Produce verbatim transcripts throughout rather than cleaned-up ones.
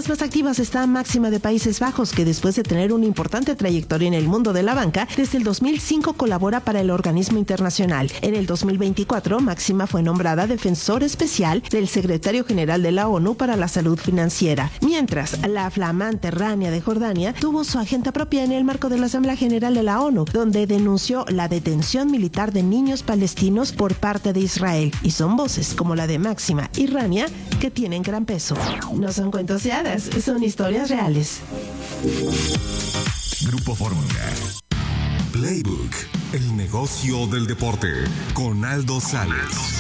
las más activas está Máxima de Países Bajos, que después de tener una importante trayectoria en el mundo de la banca, desde el dos mil cinco colabora para el organismo internacional. En el dos mil veinticuatro, Máxima fue nombrada defensor especial del secretario general de la ONU para la salud financiera, mientras la flamante Rania de Jordania tuvo su agenda propia en el marco de la Asamblea General de la ONU, donde denunció la detención militar de niños palestinos por parte de Israel. Y son voces como la de Máxima y Rania que tienen gran peso. No son cuentos de hadas, son historias reales. Grupo Fórmula. Playbook, el negocio del deporte, con Aldo Sales.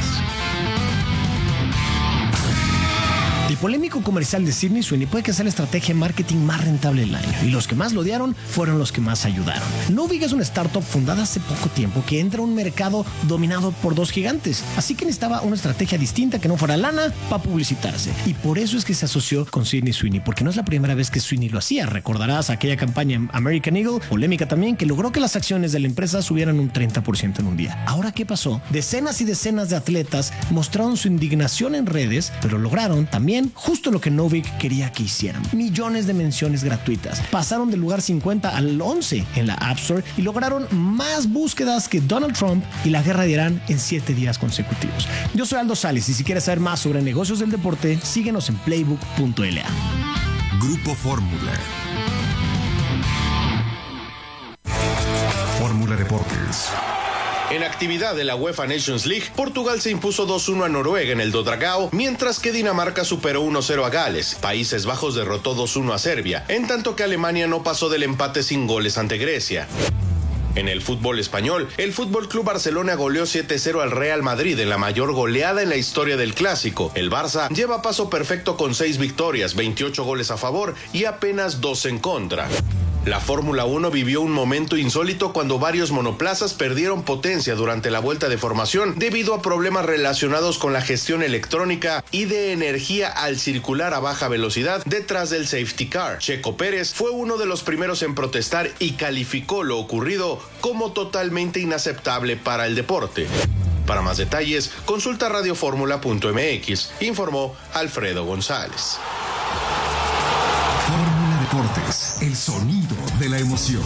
El polémico comercial de Sydney Sweeney puede que sea la estrategia de marketing más rentable del año, y los que más lo odiaron fueron los que más ayudaron. Novig es una startup fundada hace poco tiempo que entra a un mercado dominado por dos gigantes, así que necesitaba una estrategia distinta que no fuera lana para publicitarse, y por eso es que se asoció con Sydney Sweeney, porque no es la primera vez que Sweeney lo hacía. Recordarás aquella campaña en American Eagle, polémica también, que logró que las acciones de la empresa subieran un treinta por ciento en un día. Ahora, ¿qué pasó? Decenas y decenas de atletas mostraron su indignación en redes, pero lograron también justo lo que Novig quería que hicieran: millones de menciones gratuitas. Pasaron del lugar cincuenta al once en la App Store y lograron más búsquedas que Donald Trump y la guerra de Irán en siete días consecutivos. Yo soy Aldo Sales, y si quieres saber más sobre negocios del deporte, síguenos en playbook punto l a. Grupo Fórmula. Fórmula Deportes. En actividad de la UEFA Nations League, Portugal se impuso dos uno a Noruega en el Do Dragao, mientras que Dinamarca superó uno cero a Gales. Países Bajos derrotó dos uno a Serbia, en tanto que Alemania no pasó del empate sin goles ante Grecia. En el fútbol español, el F C Barcelona goleó siete cero al Real Madrid en la mayor goleada en la historia del clásico. El Barça lleva paso perfecto con seis victorias, veintiocho goles a favor y apenas dos en contra. La Fórmula uno vivió un momento insólito cuando varios monoplazas perdieron potencia durante la vuelta de formación debido a problemas relacionados con la gestión electrónica y de energía al circular a baja velocidad detrás del safety car. Checo Pérez fue uno de los primeros en protestar y calificó lo ocurrido como totalmente inaceptable para el deporte. Para más detalles, consulta radioformula punto m x, informó Alfredo González. Fórmula Deportes, el sonido de la emoción.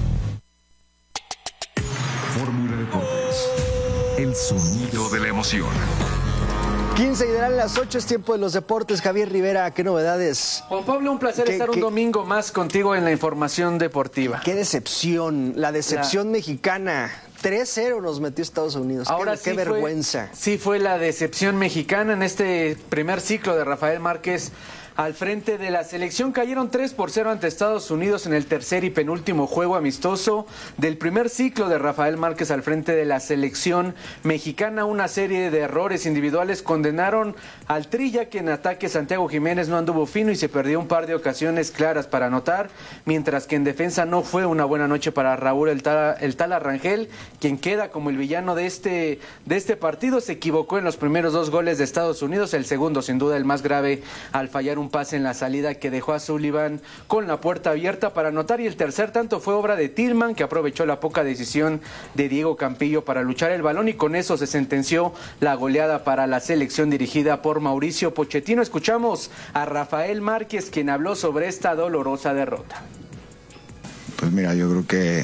Fórmula Deportes, el sonido de la emoción. quince y darán las ocho, es tiempo de los deportes. Javier Rivera, ¿qué novedades? Juan Pablo, un placer ¿Qué, estar qué? un domingo más contigo en la información deportiva. Qué decepción, la decepción la... mexicana. tres cero nos metió Estados Unidos. Ahora qué, sí qué fue, vergüenza. Sí fue la decepción mexicana en este primer ciclo de Rafael Márquez al frente de la selección. Cayeron tres por cero ante Estados Unidos en el tercer y penúltimo juego amistoso del primer ciclo de Rafael Márquez al frente de la selección mexicana. Una serie de errores individuales condenaron al Tri, ya que en ataque Santiago Jiménez no anduvo fino y se perdió un par de ocasiones claras para anotar, mientras que en defensa no fue una buena noche para Raúl el Tala, el Tala Rangel, quien queda como el villano de este, de este partido. Se equivocó en los primeros dos goles de Estados Unidos, el segundo sin duda el más grave al fallar un pase en la salida que dejó a Sullivan con la puerta abierta para anotar, y el tercer tanto fue obra de Tillman, que aprovechó la poca decisión de Diego Campillo para luchar el balón, y con eso se sentenció la goleada para la selección dirigida por Mauricio Pochettino. Escuchamos a Rafael Márquez, quien habló sobre esta dolorosa derrota. Pues mira, yo creo que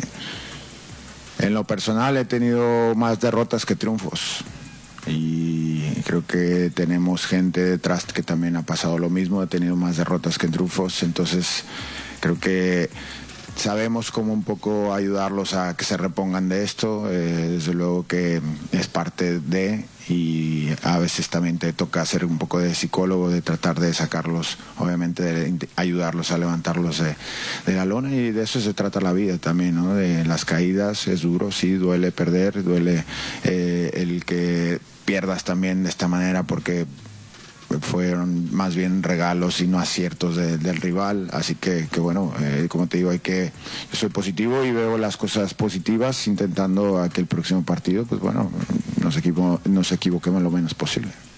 en lo personal he tenido más derrotas que triunfos, y creo que tenemos gente detrás que también ha pasado lo mismo, ha tenido más derrotas que triunfos. Entonces creo que sabemos cómo un poco ayudarlos a que se repongan de esto. Eh, desde luego que es parte de, y a veces también te toca hacer un poco de psicólogo, de tratar de sacarlos, obviamente de ayudarlos a levantarlos de, de la lona, y de eso se trata la vida también, ¿no? De las caídas. Es duro, sí, duele perder, duele eh, el que pierdas también de esta manera, porque fueron más bien regalos y no aciertos de, del rival. Así que, que bueno, eh, como te digo, hay que, yo soy positivo y veo las cosas positivas, intentando a que el próximo partido, pues bueno, nos, equivo, nos equivoquemos lo menos posible.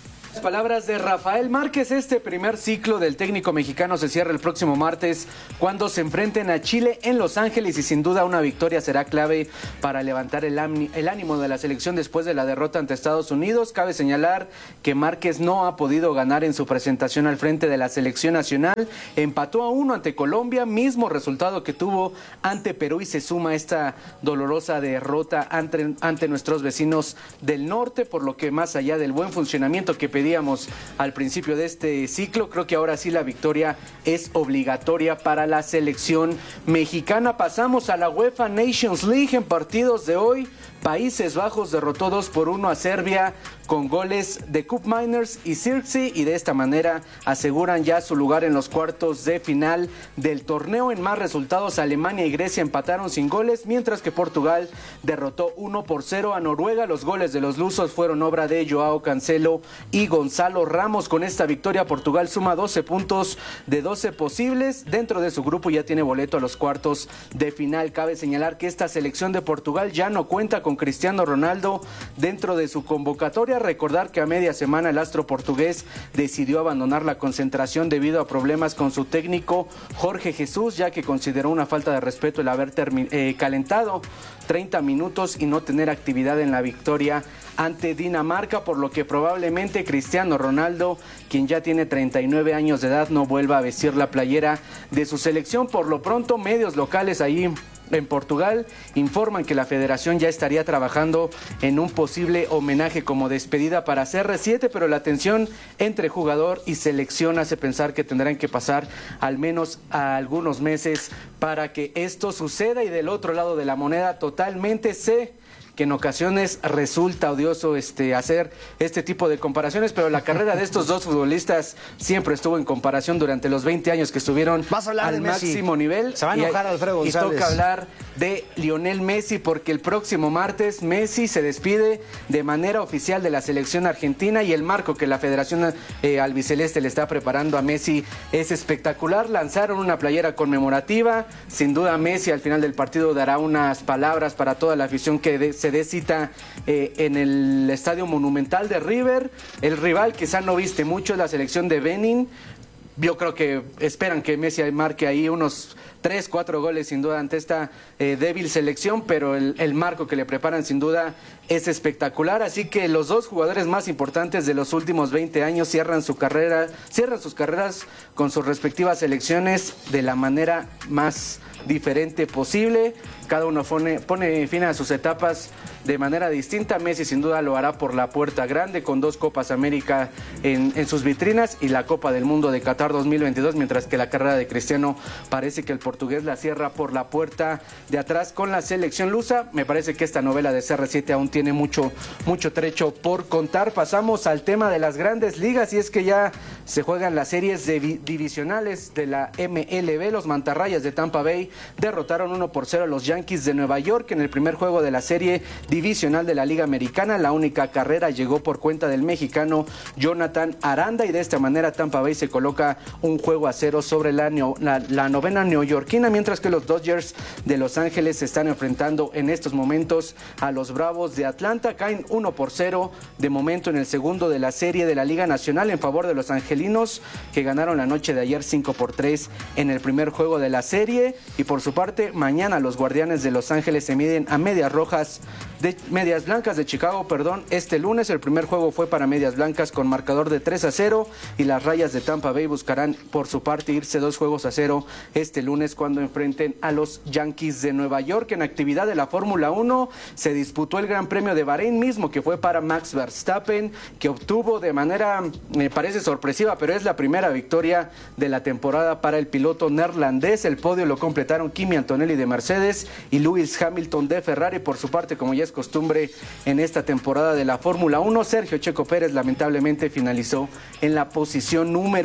palabras de Rafael Márquez. Este primer ciclo del técnico mexicano se cierra el próximo martes cuando se enfrenten a Chile en Los Ángeles y sin duda una victoria será clave para levantar el, el ánimo de la selección después de la derrota ante Estados Unidos. Cabe señalar que Márquez no ha podido ganar en su presentación al frente de la selección nacional. Empató a uno ante Colombia, mismo resultado que tuvo ante Perú, y se suma esta dolorosa derrota ante, ante nuestros vecinos del norte, por lo que más allá del buen funcionamiento que pedíamos al principio de este ciclo, creo que ahora sí la victoria es obligatoria para la selección mexicana. Pasamos a la UEFA Nations League en partidos de hoy. Países Bajos derrotó dos por uno a Serbia con goles de Koopmeiners y Zirkzee, y de esta manera aseguran ya su lugar en los cuartos de final del torneo. En más resultados, Alemania y Grecia empataron sin goles, mientras que Portugal derrotó uno por cero a Noruega. Los goles de los lusos fueron obra de Joao Cancelo y Gonzalo Ramos. Con esta victoria, Portugal suma doce puntos de doce posibles. Dentro de su grupo ya tiene boleto a los cuartos de final. Cabe señalar que esta selección de Portugal ya no cuenta con Cristiano Ronaldo dentro de su convocatoria. Recordar que a media semana el astro portugués decidió abandonar la concentración debido a problemas con su técnico Jorge Jesús, ya que consideró una falta de respeto el haber eh, calentado treinta minutos y no tener actividad en la victoria ante Dinamarca, por lo que probablemente Cristiano Ronaldo, quien ya tiene treinta y nueve años de edad, no vuelva a vestir la playera de su selección. Por lo pronto, medios locales ahí en Portugal informan que la federación ya estaría trabajando en un posible homenaje como despedida para C R siete, pero la tensión entre jugador y selección hace pensar que tendrán que pasar al menos a algunos meses para que esto suceda. Y del otro lado de la moneda, totalmente sé que en ocasiones resulta odioso este, hacer este tipo de comparaciones, pero la carrera de estos dos futbolistas siempre estuvo en comparación durante los veinte años que estuvieron al máximo nivel. Se va a enojar y, Alfredo González. Y toca hablar de Lionel Messi, porque el próximo martes Messi se despide de manera oficial de la selección argentina, y el marco que la Federación eh, Albiceleste le está preparando a Messi es espectacular. Lanzaron una playera conmemorativa. Sin duda Messi al final del partido dará unas palabras para toda la afición que de, se dé cita eh, en el Estadio Monumental de River. El rival quizá no viste mucho es la selección de Benin. Yo creo que esperan que Messi marque ahí unos tres, cuatro goles sin duda ante esta eh, débil selección, pero el, el marco que le preparan sin duda es espectacular. Así que los dos jugadores más importantes de los últimos veinte años cierran su carrera, cierran sus carreras con sus respectivas selecciones de la manera más diferente posible. Cada uno pone, pone fin a sus etapas de manera distinta. Messi sin duda lo hará por la puerta grande con dos Copas América en, en sus vitrinas y la Copa del Mundo de Qatar dos mil veintidós, mientras que la carrera de Cristiano parece que el portugués la cierra por la puerta de atrás con la selección lusa. Me parece que esta novela de C R siete aún tiene mucho, mucho trecho por contar. Pasamos al tema de las grandes ligas, y es que ya se juegan las series de divisionales de la M L B. Los mantarrayas de Tampa Bay derrotaron uno por cero a los Yankees de Nueva York en el primer juego de la serie divisional de la Liga Americana. La única carrera llegó por cuenta del mexicano Jonathan Aranda, y de esta manera Tampa Bay se coloca un juego a cero sobre la, la, la novena neoyorquina, mientras que los Dodgers de Los Ángeles se están enfrentando en estos momentos a los Bravos de Atlanta. Caen uno por cero de momento en el segundo de la serie de la Liga Nacional en favor de los angelinos, que ganaron la noche de ayer cinco por tres en el primer juego de la serie. Y por su parte, mañana los Guardianes de Los Ángeles se miden a Medias Rojas de Medias Blancas de Chicago, perdón, este lunes. El primer juego fue para Medias Blancas con marcador de tres a cero, y las Rayas de Tampa Bay buscarán por su parte irse dos juegos a cero este lunes cuando enfrenten a los Yankees de Nueva York. En actividad de la Fórmula uno se disputó el Gran Premio de Bahrein mismo, que fue para Max Verstappen, que obtuvo de manera, me parece sorpresiva, pero es la primera victoria de la temporada para el piloto neerlandés. El podio lo completaron Kimi Antonelli de Mercedes y Lewis Hamilton de Ferrari. Por su parte, como ya es costumbre en esta temporada de la Fórmula uno, Sergio Checo Pérez lamentablemente finalizó en la posición número diecinueve.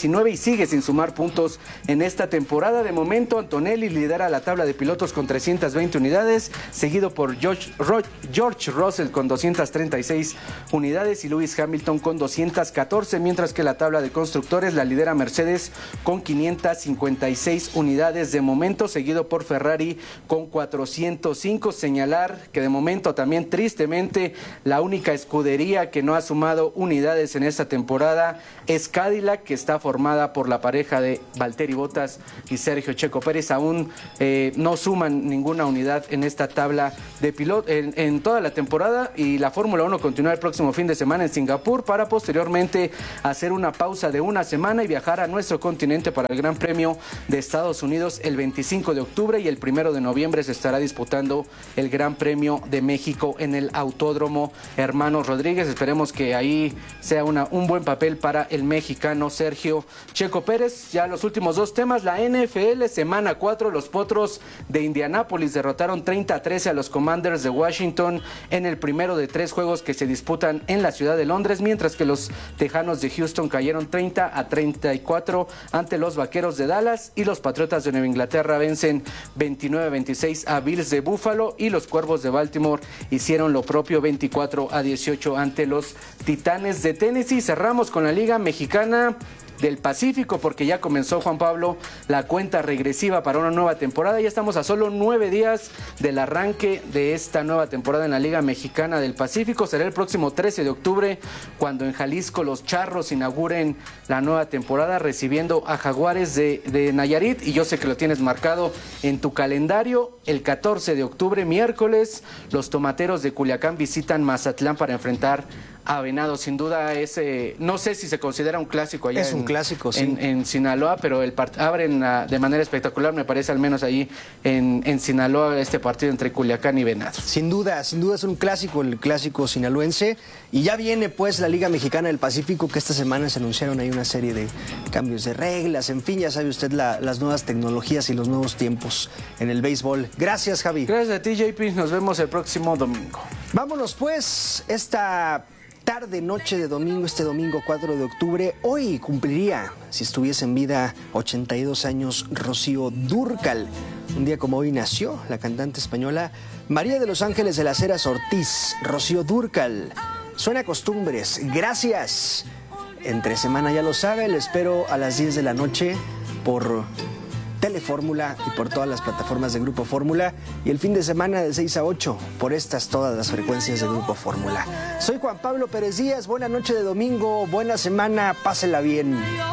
diecinueve y sigue sin sumar puntos en esta temporada. De momento, Antonelli lidera la tabla de pilotos con trescientas veinte unidades, seguido por George, Ro, George Russell con doscientas treinta y seis unidades y Lewis Hamilton con doscientas catorce, mientras que la tabla de constructores la lidera Mercedes con quinientas cincuenta y seis unidades de momento, seguido por Ferrari con cuatrocientos cinco. Señalar que de momento también tristemente la única escudería que no ha sumado unidades en esta temporada es Cadillac, que está formada por la pareja de Valtteri Bottas y Sergio Checo Pérez. Aún eh, no suman ninguna unidad en esta tabla de pilotos en, en toda la temporada, y la Fórmula uno continúa el próximo fin de semana en Singapur para posteriormente hacer una pausa de una semana y viajar a nuestro continente para el Gran Premio de Estados Unidos el veinticinco de octubre, y el primero de noviembre se estará disputando el Gran Premio de México en el Autódromo Hermanos Rodríguez. Esperemos que ahí sea una, un buen papel para el mexicano Sergio Checo Pérez. Ya los últimos dos temas, la N F L, semana cuatro, los Potros de Indianápolis derrotaron treinta a trece a los Commanders de Washington en el primero de tres juegos que se disputan en la ciudad de Londres, mientras que los Tejanos de Houston cayeron treinta a treinta y cuatro ante los Vaqueros de Dallas, y los Patriotas de Nueva Inglaterra vencen veintinueve a veintiséis a Bills de Buffalo, y los Cuervos de Baltimore hicieron lo propio veinticuatro a dieciocho ante los Titanes de Tennessee. Cerramos con la Liga Mexicana del Pacífico, porque ya comenzó, Juan Pablo, la cuenta regresiva para una nueva temporada. Ya estamos a solo nueve días del arranque de esta nueva temporada en la Liga Mexicana del Pacífico. Será el próximo trece de octubre cuando en Jalisco los Charros inauguren la nueva temporada recibiendo a Jaguares de, de Nayarit, y yo sé que lo tienes marcado en tu calendario. El catorce de octubre, miércoles, los Tomateros de Culiacán visitan Mazatlán para enfrentar a Venados. Sin duda ese, no sé si se considera un clásico allá. Es un en, clásico, sí. En, en Sinaloa, pero el part, abren uh, de manera espectacular, me parece, al menos ahí en, en Sinaloa, este partido entre Culiacán y Venados. Sin duda, sin duda es un clásico, el clásico sinaloense. Y ya viene pues la Liga Mexicana del Pacífico, que esta semana se anunciaron ahí una serie de cambios de reglas. En fin, ya sabe usted la, las nuevas tecnologías y los nuevos tiempos en el béisbol. Gracias, Javi. Gracias a ti, J P. Nos vemos el próximo domingo. Vámonos pues, esta tarde, noche de domingo, este domingo cuatro de octubre. Hoy cumpliría, si estuviese en vida, ochenta y dos años Rocío Dúrcal. Un día como hoy nació la cantante española María de los Ángeles de las Heras Ortiz. Rocío Dúrcal. Suena Costumbres. Gracias. Entre semana, ya lo sabe, le espero a las diez de la noche por Telefórmula y por todas las plataformas de Grupo Fórmula, y el fin de semana de seis a ocho por estas todas las frecuencias de Grupo Fórmula. Soy Juan Pablo Pérez Díaz, buena noche de domingo, buena semana, pásela bien.